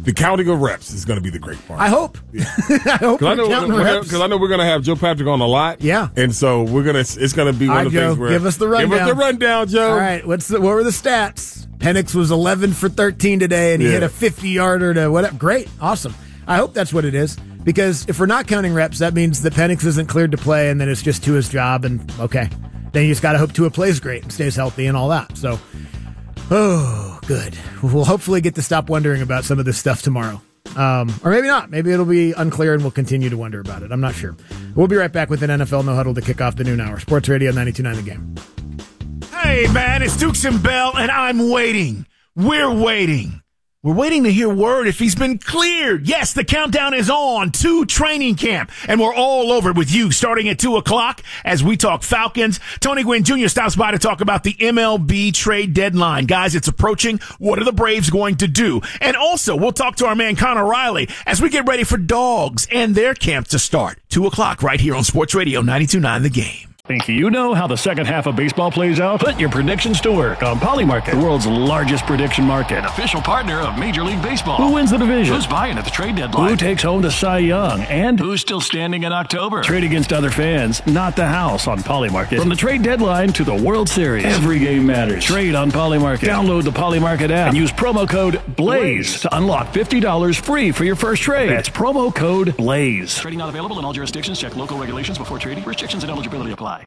the counting of reps is going to be the great part. I hope. Yeah. I hope we're counting reps. Because I know we're going to have Joe Patrick on a lot. Yeah. And so it's going to be one of the Joe, things where. give us the rundown. Give us the rundown, Joe. All right. What were the stats? Penix was 11 for 13 today, and he hit a 50-yarder to whatever. Great. Awesome. I hope that's what it is. Because if we're not counting reps, that means that Penix isn't cleared to play, and then it's just Tua's job, and okay. Then you just got to hope Tua plays great and stays healthy and all that. So, good. We'll hopefully get to stop wondering about some of this stuff tomorrow. Or maybe not. Maybe it'll be unclear and we'll continue to wonder about it. I'm not sure. We'll be right back with an NFL No Huddle to kick off the noon hour. Sports Radio 92.9 The Game. Hey, man, it's Dukes and Bell, and I'm waiting. We're waiting. We're waiting to hear word if he's been cleared. Yes, the countdown is on to training camp, and we're all over it with you starting at 2 o'clock as we talk Falcons. Tony Gwynn Jr. stops by to talk about the MLB trade deadline. Guys, it's approaching. What are the Braves going to do? And also, we'll talk to our man Connor Riley as we get ready for Dogs and their camp to start. 2 o'clock right here on Sports Radio 92.9 The Game. Think you know how the second half of baseball plays out? Put your predictions to work on Polymarket, the world's largest prediction market. Official partner of Major League Baseball. Who wins the division? Who's buying at the trade deadline? Who takes home the Cy Young? And who's still standing in October? Trade against other fans, not the house on Polymarket. From the trade deadline to the World Series, every game matters. Trade on Polymarket. Download the Polymarket app and use promo code BLAZE to unlock $50 free for your first trade. That's promo code BLAZE. Trading not available in all jurisdictions. Check local regulations before trading. Restrictions and eligibility apply.